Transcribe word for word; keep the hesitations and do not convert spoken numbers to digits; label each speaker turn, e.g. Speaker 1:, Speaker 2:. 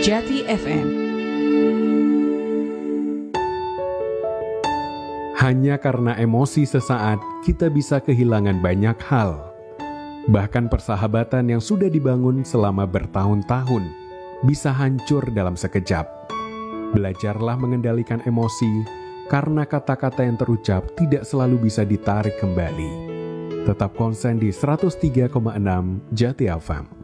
Speaker 1: Jati F M.
Speaker 2: Hanya karena emosi sesaat, kita bisa kehilangan banyak hal. Bahkan persahabatan yang sudah dibangun selama bertahun-tahun bisa hancur dalam sekejap. Belajarlah mengendalikan emosi, karena kata-kata yang terucap tidak selalu bisa ditarik kembali. Tetap konsen di seratus tiga koma enam Jati F M.